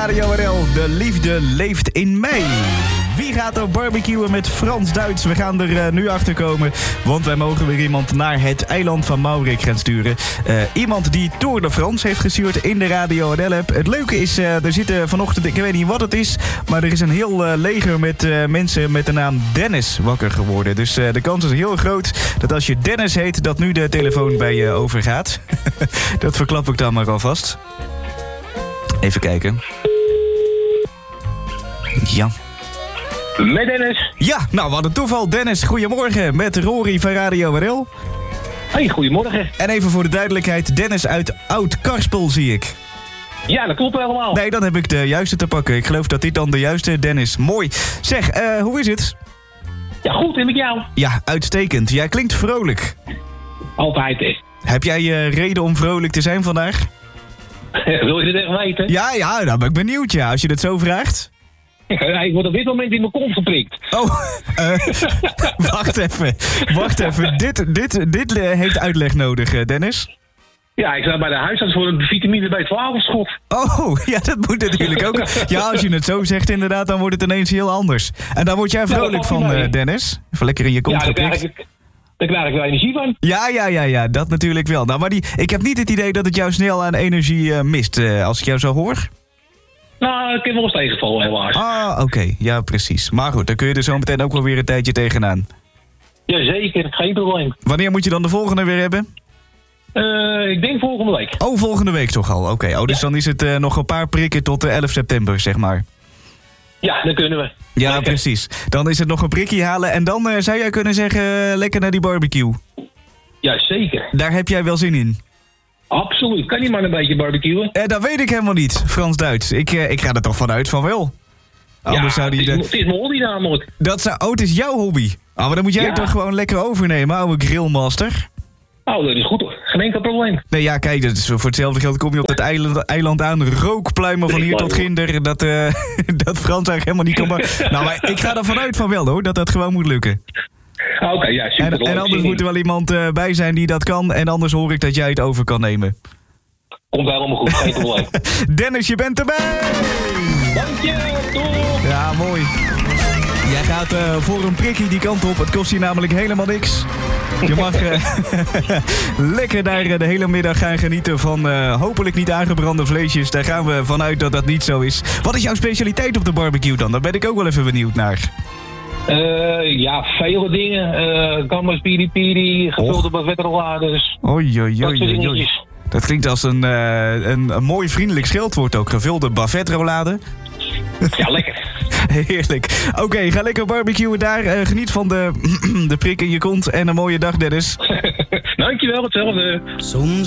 Radio RL. De liefde leeft in mij. Wie gaat er barbecuen met Frans Duits? We gaan er nu achter komen, want wij mogen weer iemand naar het eiland van Maurik gaan sturen. Iemand die Tour de France heeft gestuurd in de Radio RL-app. Het leuke is, er zitten vanochtend, ik weet niet wat het is, maar er is een heel leger met mensen met de naam Dennis wakker geworden. Dus de kans is heel groot dat als je Dennis heet, dat nu de telefoon bij je overgaat. Dat verklap ik dan maar alvast. Even kijken. Ja. Met Dennis. Ja, nou wat een toeval. Dennis, goedemorgen. Met Rory van Radio RL. Hey, goedemorgen. En even voor de duidelijkheid, Dennis uit Oud-Karspel zie ik. Ja, dat klopt helemaal. Nee, dan heb ik de juiste te pakken. Ik geloof dat dit dan de juiste Dennis. Mooi. Zeg, hoe is het? Ja, goed, en met jou? Ja, uitstekend. Jij klinkt vrolijk. Altijd, hè. Heb jij reden om vrolijk te zijn vandaag? Wil je het echt weten? Ja, nou ben ik benieuwd, ja. Als je het zo vraagt. Ik word op dit moment in mijn kont geprikt. Oh, wacht even. Dit heeft uitleg nodig, Dennis. Ja, ik sta bij de huisarts voor een vitamine B12 schot. Oh, ja, dat moet natuurlijk ook. Ja, als je het zo zegt inderdaad, dan wordt het ineens heel anders. En daar word jij vrolijk van, Dennis. Even lekker in je kont geprikt. Daar krijg ik wel energie van. Ja, dat natuurlijk wel. Nou, maar ik heb niet het idee dat het jou snel aan energie mist, als ik jou zo hoor. Nou, ik heb wel eens tegenvallen, helaas. Ah, oké. Ja, precies. Maar goed, dan kun je er zo meteen ook wel weer een tijdje tegenaan. Jazeker, geen probleem. Wanneer moet je dan de volgende weer hebben? Ik denk volgende week. Oh, volgende week toch al. Oké. Dus dan is het nog een paar prikken tot 11 september, zeg maar. Ja, dan kunnen we. Ja, lekker. Precies. Dan is het nog een prikkie halen en dan zou jij kunnen zeggen lekker naar die barbecue. Ja, zeker. Daar heb jij wel zin in. Absoluut. Kan die maar een beetje barbecuen? Dat weet ik helemaal niet, Frans-Duits. Ik ga er toch vanuit van wel. Anders ja, zou die het is mijn hobby namelijk. Het is jouw hobby. Maar dan moet jij het toch gewoon lekker overnemen, oude grillmaster. Oh, dat is goed hoor. Geen enkel probleem. Nee, ja, kijk, dat is voor hetzelfde geld kom je op het eiland aan. Rookpluimen van hier tot ginder. Dat Frans eigenlijk helemaal niet kan. Nou, maar ik ga er vanuit van wel hoor, dat gewoon moet lukken. Oké, ja, super. En anders moet er wel iemand bij zijn die dat kan. En anders hoor ik dat jij het over kan nemen. Komt helemaal goed, geen probleem. Dennis, je bent erbij! Dank je, doei! Ja, mooi. Jij gaat voor een prikkie die kant op. Het kost je namelijk helemaal niks. Je mag lekker daar de hele middag gaan genieten van hopelijk niet aangebrande vleesjes. Daar gaan we vanuit dat dat niet zo is. Wat is jouw specialiteit op de barbecue dan? Daar ben ik ook wel even benieuwd naar. Ja, vele dingen. Gambas, piri-piri, gevulde bavetrolades. Oei. Dat klinkt als een mooi vriendelijk scheldwoord ook. Gevulde bavetrolade. Ja, lekker. Heerlijk. Oké, ga lekker barbecuen daar. Geniet van de prik in je kont. En een mooie dag, Dennis. Dankjewel, hetzelfde.